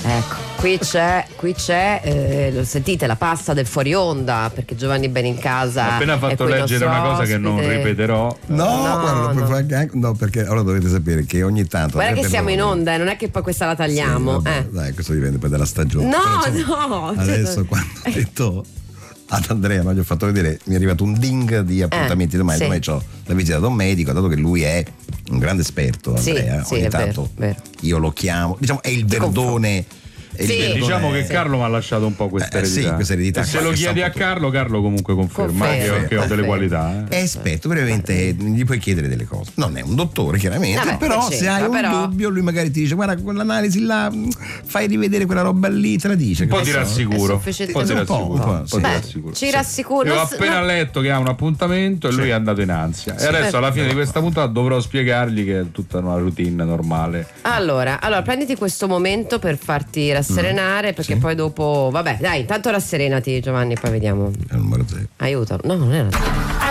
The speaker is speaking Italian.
Ecco, qui c'è lo sentite, la pasta del fuori onda, perché Giovanni Benincasa ha appena fatto leggere una cosa che non ripeterò. No, perché allora dovete sapere che ogni tanto guarda che siamo in onda, non è che poi questa la tagliamo. Sì, vabbè, dai, questo dipende poi dalla stagione. No. Adesso quando ho detto ad Andrea, gli ho fatto vedere, mi è arrivato un ding di appuntamenti domani. Domani c'ho la visita da un medico, dato che lui è un grande esperto, Andrea, ogni tanto vero. Io lo chiamo, diciamo è il Verdone. Diciamo che Carlo mi ha lasciato un po' questa eredità. questa eredità. E se lo chiedi a Carlo comunque conferma che ho delle qualità. È esperto, brevemente gli puoi chiedere delle cose. Non è un dottore, chiaramente, però se hai un dubbio, lui magari ti dice: guarda, quell'analisi là, fai rivedere quella roba lì, te la dice. Un po' ti rassicuro. Ci rassicuro. Io ho appena letto che ha un appuntamento e lui è andato in ansia. E adesso alla fine di questa puntata dovrò spiegargli che è tutta una routine normale. Allora, prenditi questo momento per farti rasserenare, perché poi dopo, vabbè, dai, intanto rasserenati, Giovanni, poi vediamo. È il numero 0. Aiuto. No, non è